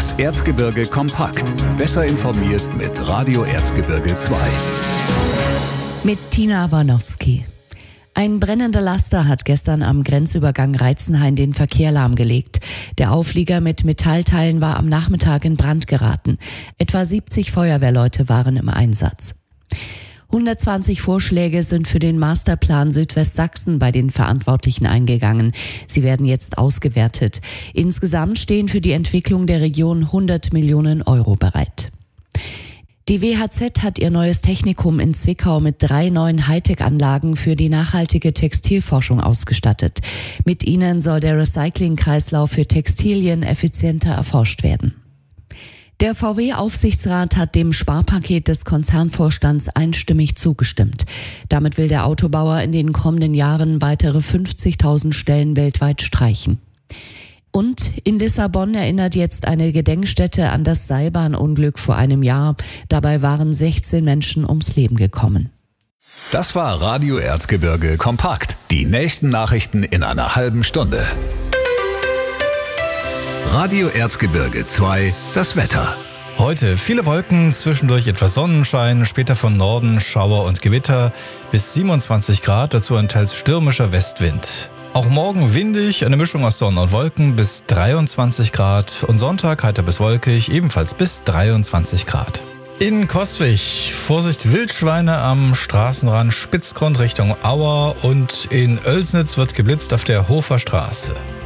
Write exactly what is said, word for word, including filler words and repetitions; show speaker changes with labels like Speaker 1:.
Speaker 1: Das Erzgebirge kompakt. Besser informiert mit Radio Erzgebirge zwei.
Speaker 2: Mit Tina Warnowski. Ein brennender Laster hat gestern am Grenzübergang Reitzenhain den Verkehr lahmgelegt. Der Auflieger mit Metallteilen war am Nachmittag in Brand geraten. Etwa siebzig Feuerwehrleute waren im Einsatz. hundertzwanzig Vorschläge sind für den Masterplan Südwestsachsen bei den Verantwortlichen eingegangen. Sie werden jetzt ausgewertet. Insgesamt stehen für die Entwicklung der Region hundert Millionen Euro bereit. Die W H Z hat ihr neues Technikum in Zwickau mit drei neuen Hightech-Anlagen für die nachhaltige Textilforschung ausgestattet. Mit ihnen soll der Recyclingkreislauf für Textilien effizienter erforscht werden. Der V W-Aufsichtsrat hat dem Sparpaket des Konzernvorstands einstimmig zugestimmt. Damit will der Autobauer in den kommenden Jahren weitere fünfzigtausend Stellen weltweit streichen. Und in Lissabon erinnert jetzt eine Gedenkstätte an das Seilbahnunglück vor einem Jahr. Dabei waren sechzehn Menschen ums Leben gekommen.
Speaker 1: Das war Radio Erzgebirge kompakt. Die nächsten Nachrichten in einer halben Stunde. Radio Erzgebirge zwei, das Wetter.
Speaker 3: Heute viele Wolken, zwischendurch etwas Sonnenschein, später von Norden Schauer und Gewitter bis siebenundzwanzig Grad, dazu ein teils stürmischer Westwind. Auch morgen windig, eine Mischung aus Sonne und Wolken bis dreiundzwanzig Grad und Sonntag heiter bis wolkig, ebenfalls bis dreiundzwanzig Grad. In Coswig, Vorsicht Wildschweine am Straßenrand Spitzgrund Richtung Auer und in Oelsnitz wird geblitzt auf der Hofer Straße.